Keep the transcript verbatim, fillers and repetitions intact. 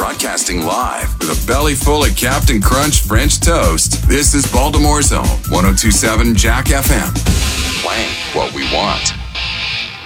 Broadcasting live with a belly full of Captain Crunch French toast. This is Baltimore's own ten twenty-seven Jack F M. Playing what we want.